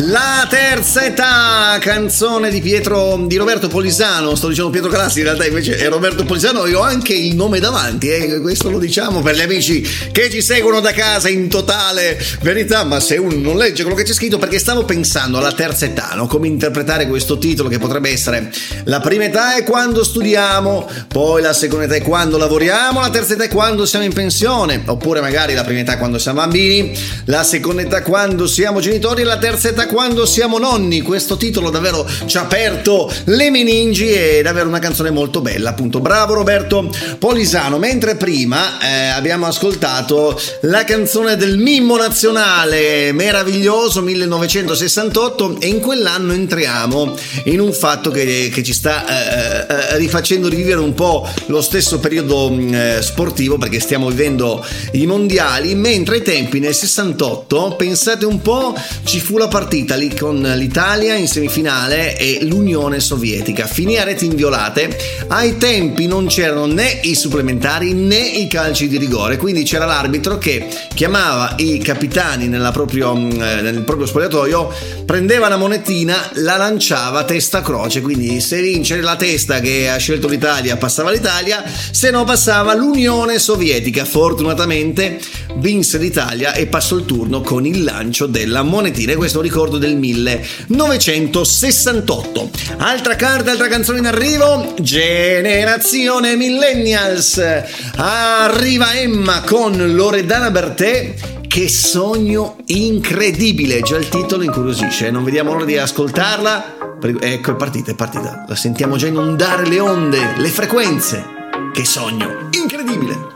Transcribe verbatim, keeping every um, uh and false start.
La terza età, canzone di Pietro di Roberto Polisano. Sto dicendo Pietro Calassi, in realtà invece è Roberto Polisano. Io ho anche il nome davanti, eh. Questo lo diciamo per gli amici che ci seguono da casa in totale verità. Ma se uno non legge quello che c'è scritto, perché stavo pensando alla terza età, no? Come interpretare questo titolo, che potrebbe essere: la prima età è quando studiamo, poi la seconda età è quando lavoriamo, la terza età è quando siamo in pensione, oppure magari la prima età è quando siamo bambini, la seconda età quando siamo genitori e la terza età quando siamo nonni. Questo titolo davvero ci ha aperto le meningi, è davvero una canzone molto bella, appunto. Bravo Roberto Polisano. Mentre prima eh, abbiamo ascoltato la canzone del mimmo nazionale meraviglioso millenovecentosessantotto, e in quell'anno entriamo in un fatto che, che ci sta eh, eh, rifacendo rivivere un po' lo stesso periodo eh, sportivo, perché stiamo vivendo i mondiali, mentre ai tempi nel sessantotto, pensate un po', ci fu la partita lì con l'Italia in semifinale e l'Unione Sovietica. Finì a reti inviolate. Ai tempi non c'erano né i supplementari né i calci di rigore, quindi c'era l'arbitro che chiamava i capitani nella proprio, nel proprio spogliatoio, prendeva la monetina, la lanciava testa croce, quindi se vince la testa che ha scelto l'Italia passava l'Italia, se no passava l'Unione Sovietica. Fortunatamente vinse l'Italia e passò il turno con il lancio della monetina, e questo è un ricordo del millenovecentosessantotto. Altra carta, altra canzone in arrivo, generazione millennials. Arriva Emma con Loredana Bertè. Che sogno incredibile, già il titolo incuriosisce, non vediamo l'ora di ascoltarla. Ecco, è partita, è partita, la sentiamo già inondare le onde, le frequenze. Che sogno incredibile.